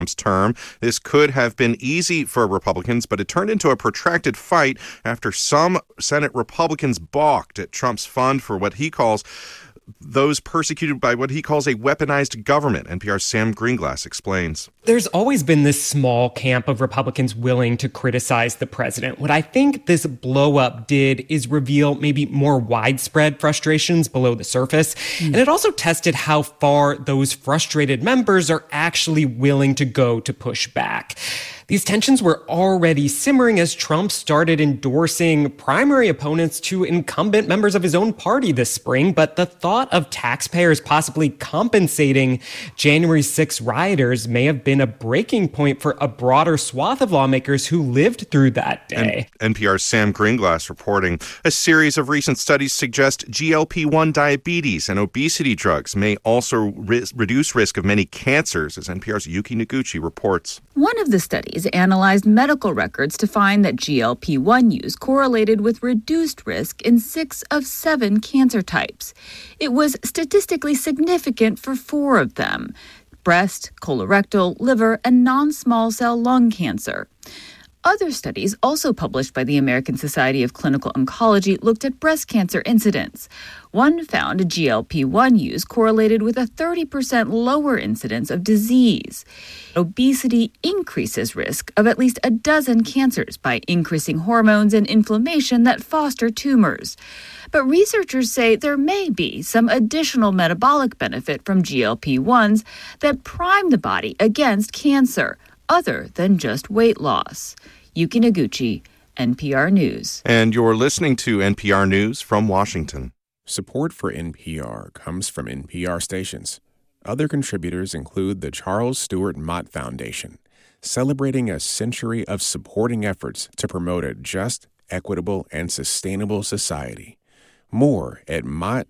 Trump's term. This could have been easy for Republicans, but it turned into a protracted fight after some Senate Republicans balked at Trump's fund for what he calls those persecuted by what he calls a weaponized government. NPR's Sam Greenglass explains. There's always been this small camp of Republicans willing to criticize the president. What I think this blow-up did is reveal maybe more widespread frustrations below the surface. And it also tested how far those frustrated members are actually willing to go to push back. These tensions were already simmering as Trump started endorsing primary opponents to incumbent members of his own party this spring, but the thought of taxpayers possibly compensating January 6 rioters may have been a breaking point for a broader swath of lawmakers who lived through that day. And NPR's Sam Greenglass reporting, a series of recent studies suggest GLP-1 diabetes and obesity drugs may also reduce risk of many cancers, as NPR's Yuki Noguchi reports. One of the studies analyzed medical records to find that GLP-1 use correlated with reduced risk in 6 of 7 cancer types. It was statistically significant for 4 of them: breast, colorectal, liver, and non-small cell lung cancer. Other studies, also published by the American Society of Clinical Oncology, looked at breast cancer incidence. One found GLP-1 use correlated with a 30% lower incidence of disease. Obesity increases risk of at least a dozen cancers by increasing hormones and inflammation that foster tumors. But researchers say there may be some additional metabolic benefit from GLP-1s that prime the body against cancer, other than just weight loss. Yuki Noguchi, NPR News. And you're listening to NPR News from Washington. Support for NPR comes from NPR stations. Other contributors include the Charles Stewart Mott Foundation, celebrating a century of supporting efforts to promote a just, equitable, and sustainable society. More at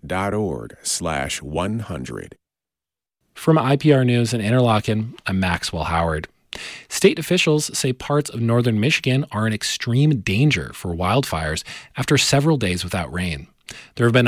mott.org/100. From IPR News in Interlochen, I'm Maxwell Howard. State officials say parts of northern Michigan are in extreme danger for wildfires after several days without rain. There have been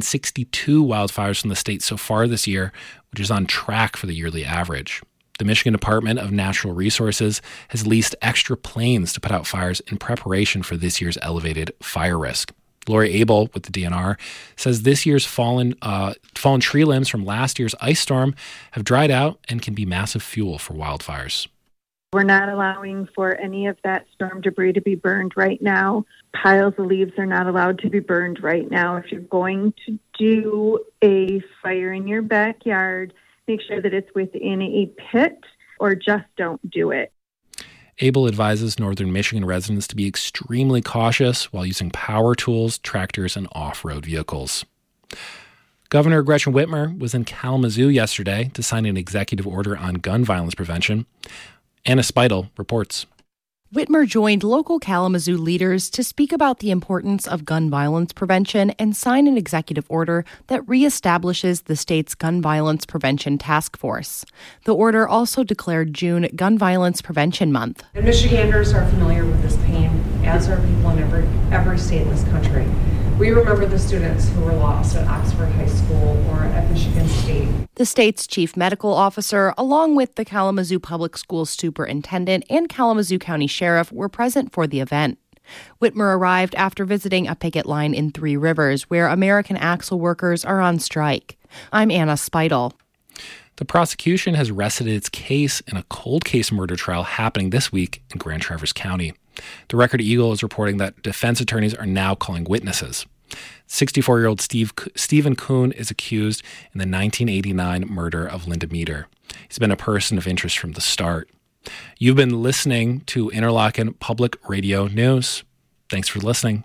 162 wildfires in the state so far this year, which is on track for the yearly average. The Michigan Department of Natural Resources has leased extra planes to put out fires in preparation for this year's elevated fire risk. Lori Abel with the DNR says this year's fallen tree limbs from last year's ice storm have dried out and can be massive fuel for wildfires. We're not allowing for any of that storm debris to be burned right now. Piles of leaves are not allowed to be burned right now. If you're going to do a fire in your backyard, make sure that it's within a pit or just don't do it. Abel advises northern Michigan residents to be extremely cautious while using power tools, tractors, and off-road vehicles. Governor Gretchen Whitmer was in Kalamazoo yesterday to sign an executive order on gun violence prevention. Anna Speidel reports. Whitmer joined local Kalamazoo leaders to speak about the importance of gun violence prevention and sign an executive order that reestablishes the state's gun violence prevention task force. The order also declared June Gun Violence Prevention Month. And Michiganders are familiar with this pain, as are people in every state in this country. We remember the students who were lost at Oxford High School or at Michigan State. The state's chief medical officer, along with the Kalamazoo Public Schools superintendent and Kalamazoo County Sheriff, were present for the event. Whitmer arrived after visiting a picket line in Three Rivers, where American Axle workers are on strike. I'm Anna Speidel. The prosecution has rested its case in a cold case murder trial happening this week in Grand Traverse County. The Record Eagle is reporting that defense attorneys are now calling witnesses. 64-year-old Stephen Kuhn is accused in the 1989 murder of Linda Meter. He's been a person of interest from the start. You've been listening to Interlochen Public Radio News. Thanks for listening.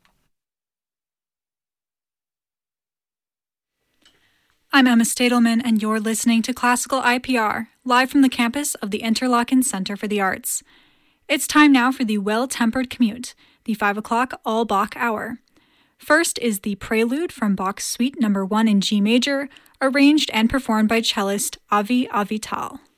I'm Emma Stadelman, and you're listening to Classical IPR, live from the campus of the Interlochen Center for the Arts. It's time now for the Well-Tempered Commute, the 5 o'clock all-Bach hour. First is the Prelude from Bach's Suite No. 1 in G major, arranged and performed by cellist Avi Avital.